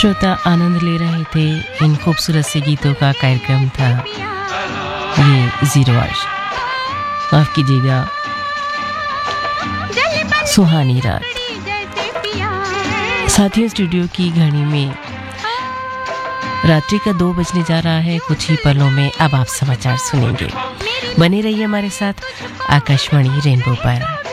श्रोता आनंद ले रहे थे इन खूबसूरत से गीतों का। कार्यक्रम था ये जीरो आवर्स, माफ कीजिएगा, सुहानी रात। साथियों, स्टूडियो की घड़ी में रात्रि का 2 बजने जा रहा है। कुछ ही पलों में अब आप समाचार सुनेंगे। बने रहिए हमारे साथ आकाशवाणी रेनबो पर।